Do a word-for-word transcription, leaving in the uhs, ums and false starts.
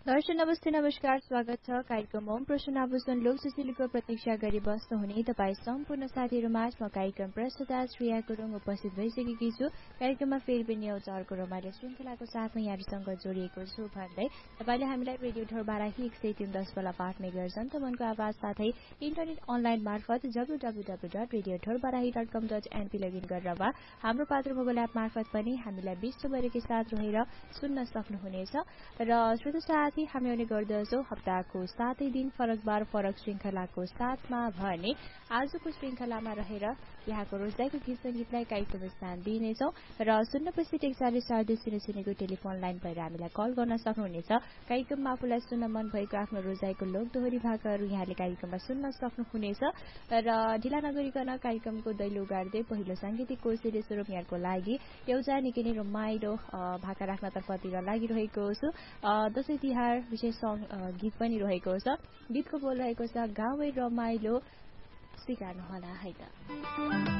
दर्शक नमस्ते नमस्कार स्वागत छ कार्यक्रम ओम प्रश्न आभूषण लोक सुशीलको प्रतीक्षा गरी बस्नुहुने तपाईँ सम्पूर्ण साथीहरूमा म कार्यक्रम प्रस्तुता श्रेया गुरुङ उपस्थित भइसकेकी छु। कार्यक्रममा फेरि पनि एउटा अर्को रमाइलो श्रृङ्खलाको साथमा यहाँहरूसँग जोडिएको छु भन्दै तपाईँले हामीलाई रेडियो ढोरबारा एक सय तीन दशमलव आठ मेगाहर्ज मनको आवाज साथै इन्टरनेट अनलाइन मार्फत W W W dot radio Dhorbarahi dot कम डट एनपी लगइन गरेर वा हाम्रो पात्र मोबाइल एप मार्फत पनि हामीलाई विश्वभरिकै साथ रहेर सुन्न सक्नुहुनेछ। र श्रोता साथी हामी आउने गर्दछौँ हप्ताको सातै दिन फरक बार फरक श्रृङ्खलाको साथमा भने आजको श्रृङ्खलामा रहेर यहाँको रोजाइको गीत सङ्गीतलाई कार्यक्रम स्थान दिइनेछौँ र शून्य पैँसठी एकचालिस चार दुई शून्य शून्यको टेलिफोन लाइन भएर हामीलाई कल गर्न सक्नुहुनेछ। कार्यक्रममा आफूलाई सुन्न मन भएको आफ्नो रोजाइको लोकदोहोरी भाकाहरू यहाँले कार्यक्रममा सुन्न सक्नुहुनेछ र ढिला नगरिकन कार्यक्रमको दैलो गाड्दै पहिलो साङ्गीतिक कोर्सेले स्वरूप यहाँको लागि एउटा निकै नै रमाइलो भाका राख्नतर्फतिर लागिरहेको छु। दशैं तिहार विशेष सङ गीत पनि रहेको छ। गीतको बोल रहेको छ गाउँै रमाइलो स्वीकार्नुहोला है त।